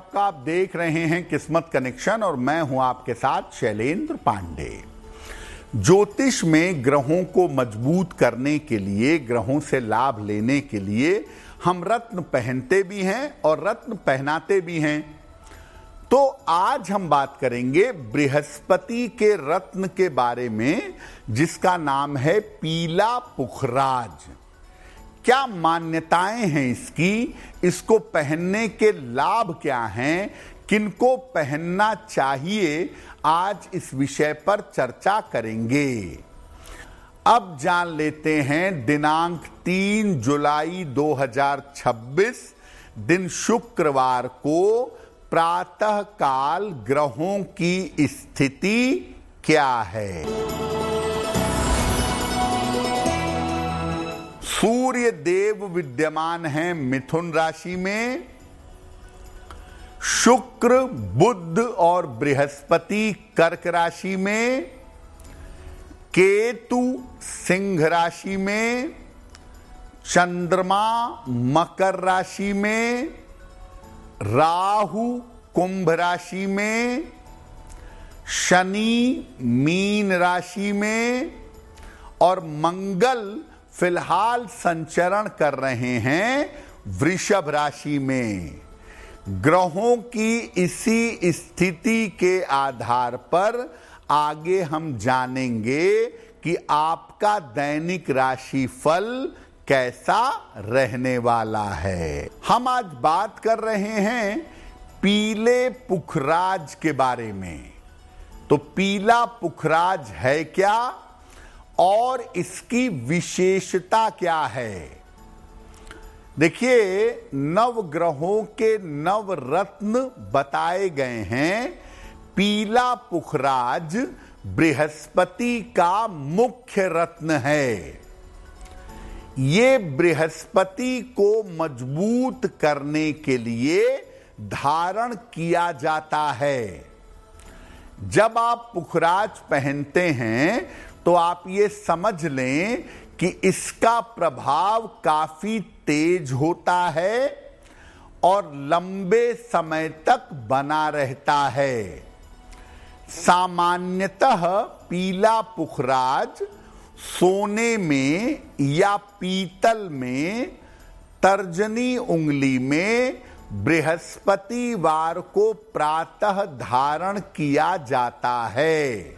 आपका। आप देख रहे हैं किस्मत कनेक्शन और मैं हूं आपके साथ शैलेंद्र पांडे। ज्योतिष में ग्रहों को मजबूत करने के लिए, ग्रहों से लाभ लेने के लिए हम रत्न पहनते भी हैं और रत्न पहनाते भी हैं। तो आज हम बात करेंगे बृहस्पति के रत्न के बारे में, जिसका नाम है पीला पुखराज। क्या मान्यताएं हैं इसकी, इसको पहनने के लाभ क्या हैं, किनको पहनना चाहिए, आज इस विषय पर चर्चा करेंगे। अब जान लेते हैं दिनांक 3 जुलाई 2026 दिन शुक्रवार को प्रातः काल ग्रहों की स्थिति क्या है। सूर्य देव विद्यमान हैं मिथुन राशि में, शुक्र, बुध और बृहस्पति कर्क राशि में, केतु सिंह राशि में, चंद्रमा मकर राशि में, राहु कुंभ राशि में, शनि मीन राशि में और मंगल फिलहाल संचरण कर रहे हैं वृषभ राशि में। ग्रहों की इसी स्थिति के आधार पर आगे हम जानेंगे कि आपका दैनिक राशि फल कैसा रहने वाला है। हम आज बात कर रहे हैं पीले पुखराज के बारे में। तो पीला पुखराज है क्या और इसकी विशेषता क्या है। देखिए, नव ग्रहों के नव रत्न बताए गए हैं। पीला पुखराज बृहस्पति का मुख्य रत्न है। ये बृहस्पति को मजबूत करने के लिए धारण किया जाता है। जब आप पुखराज पहनते हैं तो आप ये समझ लें कि इसका प्रभाव काफी तेज होता है और लंबे समय तक बना रहता है। सामान्यतः पीला पुखराज सोने में या पीतल में तर्जनी उंगली में बृहस्पतिवार को प्रातः धारण किया जाता है।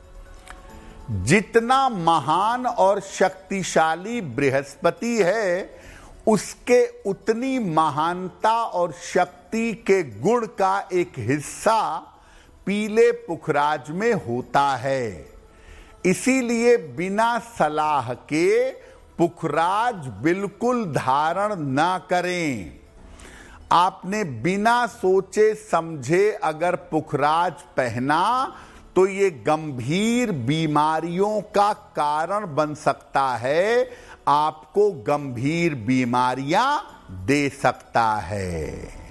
जितना महान और शक्तिशाली बृहस्पति है, उसके उतनी महानता और शक्ति के गुण का एक हिस्सा पीले पुखराज में होता है। इसीलिए बिना सलाह के पुखराज बिल्कुल धारण ना करें। आपने बिना सोचे समझे अगर पुखराज पहना तो ये गंभीर बीमारियों का कारण बन सकता है, आपको गंभीर बीमारियां दे सकता है।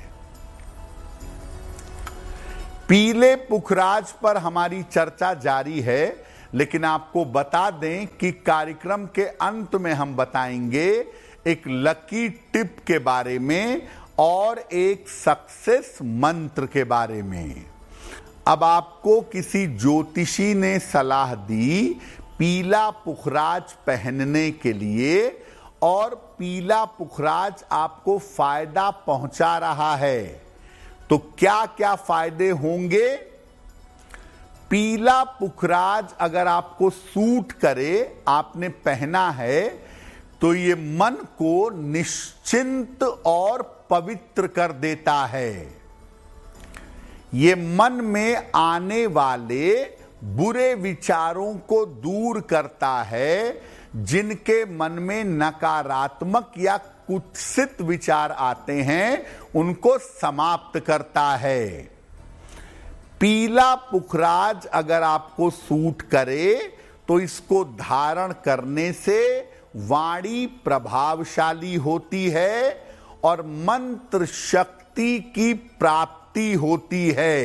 पीले पुखराज पर हमारी चर्चा जारी है, लेकिन आपको बता दें कि कार्यक्रम के अंत में हम बताएंगे एक लकी टिप के बारे में और एक सक्सेस मंत्र के बारे में। अब आपको किसी ज्योतिषी ने सलाह दी पीला पुखराज पहनने के लिए और पीला पुखराज आपको फायदा पहुंचा रहा है, तो क्या क्या फायदे होंगे। पीला पुखराज अगर आपको सूट करे, आपने पहना है, तो ये मन को निश्चिंत और पवित्र कर देता है। ये मन में आने वाले बुरे विचारों को दूर करता है। जिनके मन में नकारात्मक या कुत्सित विचार आते हैं, उनको समाप्त करता है। पीला पुखराज अगर आपको सूट करे तो इसको धारण करने से वाणी प्रभावशाली होती है और मंत्र शक्ति की प्राप्ति होती है।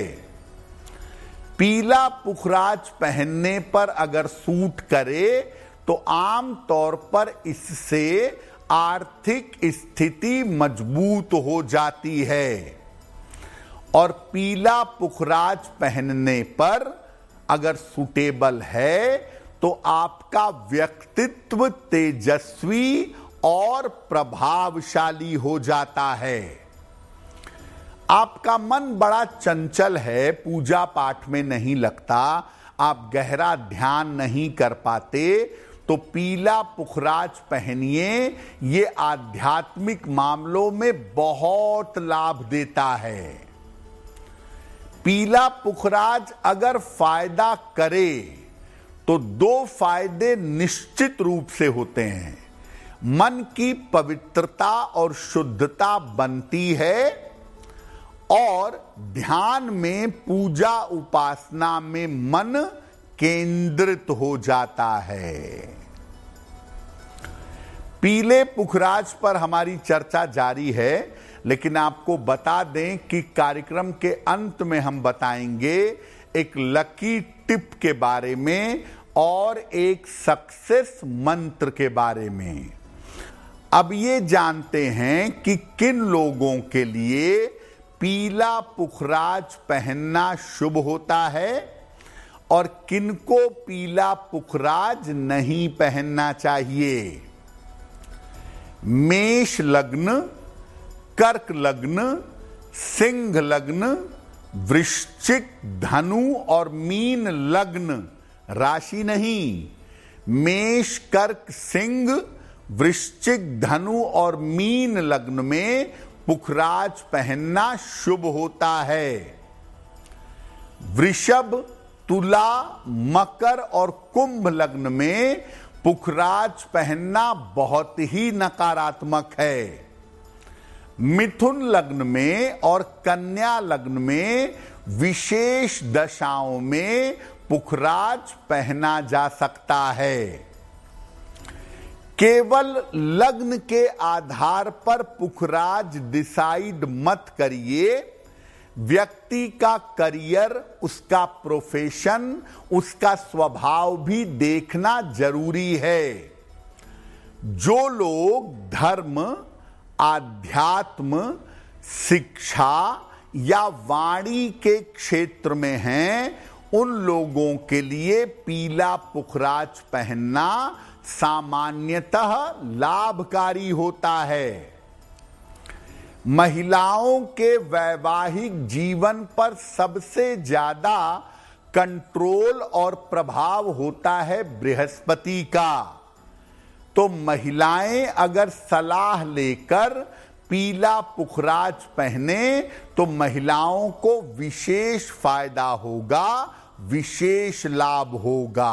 पीला पुखराज पहनने पर अगर सूट करे तो आम तौर पर इससे आर्थिक स्थिति मजबूत हो जाती है और पीला पुखराज पहनने पर अगर सूटेबल है तो आपका व्यक्तित्व तेजस्वी और प्रभावशाली हो जाता है। आपका मन बड़ा चंचल है, पूजा पाठ में नहीं लगता, आप गहरा ध्यान नहीं कर पाते, तो पीला पुखराज पहनिए। ये आध्यात्मिक मामलों में बहुत लाभ देता है। पीला पुखराज अगर फायदा करे तो 2 फायदे निश्चित रूप से होते हैं। मन की पवित्रता और शुद्धता बनती है और ध्यान में, पूजा उपासना में मन केंद्रित हो जाता है। पीले पुखराज पर हमारी चर्चा जारी है, लेकिन आपको बता दें कि कार्यक्रम के अंत में हम बताएंगे एक लकी टिप के बारे में और एक सक्सेस मंत्र के बारे में। अब ये जानते हैं कि किन लोगों के लिए पीला पुखराज पहनना शुभ होता है और किनको पीला पुखराज नहीं पहनना चाहिए। मेष लग्न, कर्क लग्न, सिंह लग्न, वृश्चिक, धनु और मीन लग्न राशि नहीं। मेष, कर्क, सिंह, वृश्चिक, धनु और मीन लग्न में पुखराज पहनना शुभ होता है। वृषभ, तुला, मकर और कुंभ लग्न में पुखराज पहनना बहुत ही नकारात्मक है। मिथुन लग्न में और कन्या लग्न में विशेष दशाओं में पुखराज पहना जा सकता है। केवल लग्न के आधार पर पुखराज डिसाइड मत करिए। व्यक्ति का करियर, उसका प्रोफेशन, उसका स्वभाव भी देखना जरूरी है। जो लोग धर्म, आध्यात्म, शिक्षा या वाणी के क्षेत्र में हैं, उन लोगों के लिए पीला पुखराज पहनना सामान्यतः लाभकारी होता है। महिलाओं के वैवाहिक जीवन पर सबसे ज्यादा कंट्रोल और प्रभाव होता है बृहस्पति का। तो महिलाएं अगर सलाह लेकर पीला पुखराज पहने तो महिलाओं को विशेष फायदा होगा, विशेष लाभ होगा।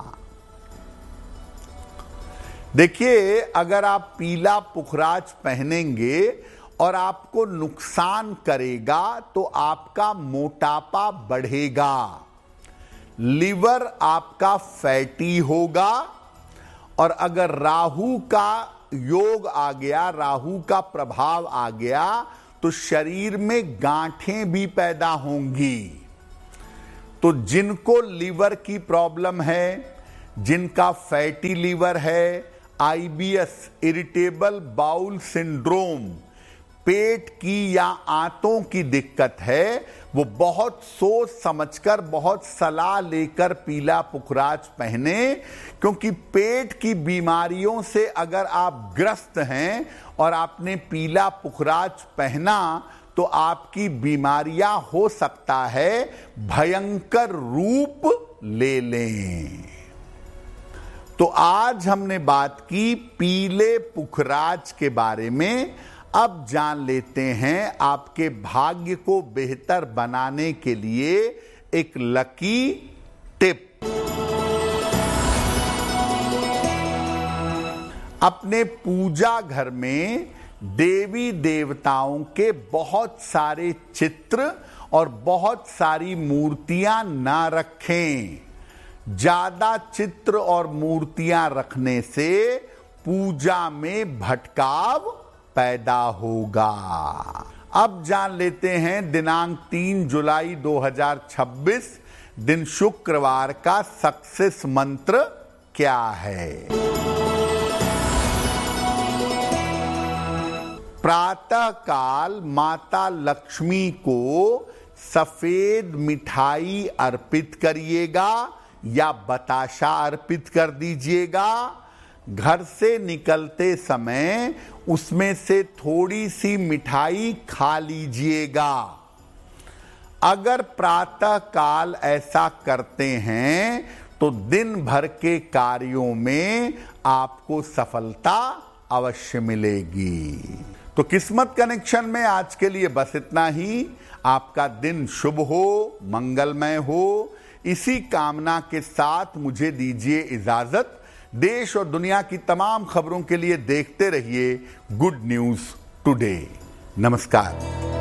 देखिए, अगर आप पीला पुखराज पहनेंगे और आपको नुकसान करेगा तो आपका मोटापा बढ़ेगा, लिवर आपका फैटी होगा, और अगर राहु का योग आ गया, राहु का प्रभाव आ गया, तो शरीर में गांठें भी पैदा होंगी। तो जिनको लिवर की प्रॉब्लम है, जिनका फैटी लिवर है, IBS, इरिटेबल बाउल सिंड्रोम, पेट की या आंतों की दिक्कत है, वो बहुत सोच समझकर, बहुत सलाह लेकर पीला पुखराज पहने। क्योंकि पेट की बीमारियों से अगर आप ग्रस्त हैं और आपने पीला पुखराज पहना तो आपकी बीमारियां हो सकता है भयंकर रूप ले लें। तो आज हमने बात की पीले पुखराज के बारे में। अब जान लेते हैं आपके भाग्य को बेहतर बनाने के लिए एक लकी टिप। अपने पूजा घर में देवी देवताओं के बहुत सारे चित्र और बहुत सारी मूर्तियां ना रखें। ज्यादा चित्र और मूर्तियां रखने से पूजा में भटकाव पैदा होगा। अब जान लेते हैं दिनांक 3 जुलाई 2026 दिन शुक्रवार का सक्सेस मंत्र क्या है। प्रातः काल माता लक्ष्मी को सफेद मिठाई अर्पित करिएगा या बताशा अर्पित कर दीजिएगा। घर से निकलते समय उसमें से थोड़ी सी मिठाई खा लीजिएगा। अगर प्रातः काल ऐसा करते हैं तो दिन भर के कार्यों में आपको सफलता अवश्य मिलेगी। तो किस्मत कनेक्शन में आज के लिए बस इतना ही। आपका दिन शुभ हो, मंगलमय हो, इसी कामना के साथ मुझे दीजिए इजाजत। देश और दुनिया की तमाम खबरों के लिए देखते रहिए गुड न्यूज टुडे। नमस्कार।